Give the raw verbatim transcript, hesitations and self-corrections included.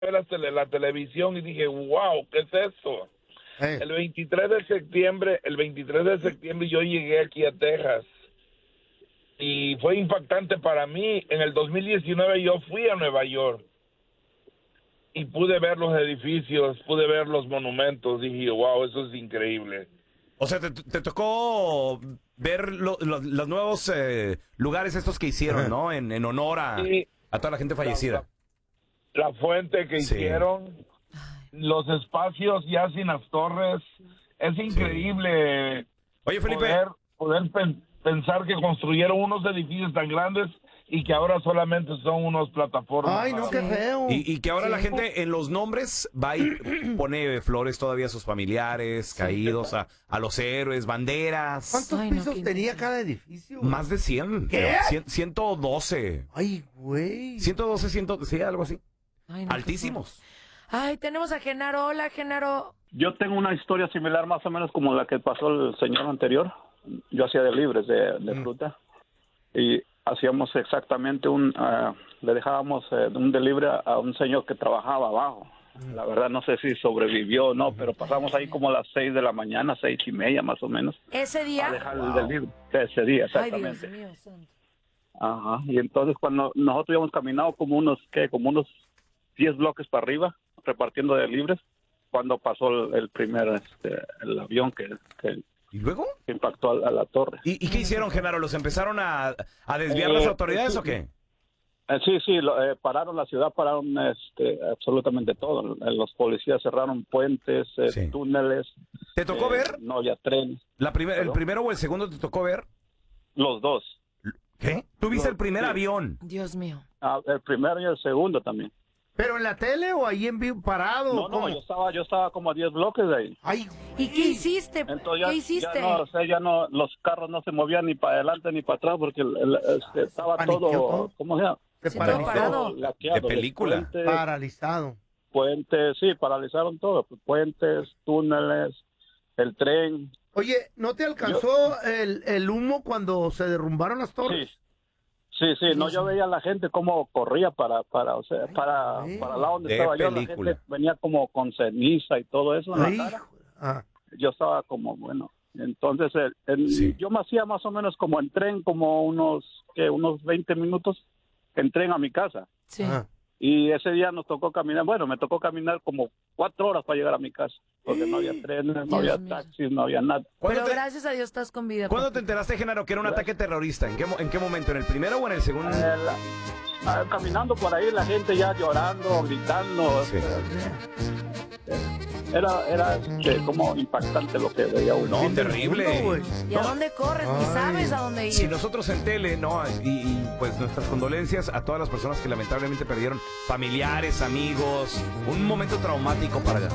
la, tele, la televisión y dije, wow, ¿qué es esto? Hey. El veintitrés de septiembre, el veintitrés de septiembre yo llegué aquí a Texas y fue impactante para mí. En el dos mil diecinueve yo fui a Nueva York y pude ver los edificios, pude ver los monumentos, dije, wow, eso es increíble. O sea, te, te tocó ver lo, lo, los nuevos eh, lugares estos que hicieron, ¿no? En, en honor a, Sí. a toda la gente fallecida. La, la fuente que Sí. hicieron, los espacios ya sin las torres, es increíble. Oye, Felipe. Poder, poder pen, pensar que construyeron unos edificios tan grandes y que ahora solamente son unos plataformas. Ay, no, qué feo. Y, y que ahora Sí. la gente en los nombres va y pone flores todavía a sus familiares caídos, a, a los héroes, banderas. ¿Cuántos Ay, no, pisos qué tenía increíble. cada edificio? Más de cien. ¿Qué? Cien- ciento doce. Ay, güey. ciento doce, cien, sí, algo así. Ay, no, qué Altísimos. fuerte. Ay, tenemos a Genaro. Hola, Genaro. Yo tengo una historia similar más o menos como la que pasó el señor anterior. Yo hacía de libres de, de Mm. fruta y hacíamos exactamente un, uh, le dejábamos eh, un delivery a, a un señor que trabajaba abajo. La verdad no sé si sobrevivió o no, pero pasamos ahí como a las seis de la mañana, seis y media más o menos, Ese día. a dejar el delivery ese día Ay, Dios exactamente. mío, santo. Ajá. Y entonces cuando nosotros íbamos caminado como unos, ¿qué? Como unos diez bloques para arriba, repartiendo de libres, cuando pasó el, el primer, este, el avión que, que ¿Y luego? impactó a, a la torre. ¿Y, y qué hicieron, Genaro? ¿Los empezaron a, a desviar Eh, las autoridades sí. o qué? Eh, sí, sí, lo, eh, pararon la ciudad, pararon este, absolutamente todo. Eh, Los policías cerraron puentes, eh, Sí. túneles. ¿Te tocó eh, ver? No había tren. La primer, ¿El ¿Perdón? primero o el segundo te tocó ver? Los dos. ¿Qué? ¿Tú viste No, el primer sí. avión? Dios mío. Ah, el primero y el segundo también. ¿Pero en la tele o ahí en vivo parado? No, no, ¿Cómo? yo estaba, yo estaba como a diez bloques de ahí. Ay, ¿Y qué hiciste? Entonces ya, ¿Qué hiciste? ya no, o sea, ya no, los carros no se movían ni para adelante ni para atrás porque el- el- este, estaba Paniqueó todo, todo. ¿cómo se llama? se Sí, todo paralizó. parado. Laqueado, De película. los Puentes, Paralizado. puentes, sí, paralizaron todo. Puentes, túneles, el tren. Oye, ¿no te alcanzó el, el humo cuando se derrumbaron las Sí, torres? sí, sí. No, yo veía a la gente cómo corría para, para, o sea, para, güey. para el lado donde De estaba yo. La película. gente venía como con ceniza y todo eso en Ay, la cara. hijo. Ah, Yo estaba como, bueno, entonces el- el- Sí. yo me hacía más o menos como en tren, como unos, que unos veinte minutos en tren a mi casa. Sí. ah. Y ese día nos tocó caminar, bueno, me tocó caminar como cuatro horas para llegar a mi casa, porque no había trenes, no Dios había mío. taxis, no había nada. ¿Cuándo Pero te, gracias a Dios estás con vida. ¿cuándo papi. te enteraste, Genaro, que era un ataque terrorista? ¿En qué, mo- ¿En qué momento? ¿En el primero o en el segundo? Eh, la- ah, caminando por ahí, la gente ya llorando, gritando. Sí. eh, Era, era este, como impactante lo que veía uno. No, terrible. mundo, güey. ¿Y a dónde corres? Ni Ay. sabes a dónde ir. Si nosotros en tele, ¿no? Y, y, pues nuestras condolencias a todas las personas que lamentablemente perdieron familiares, amigos, un momento traumático para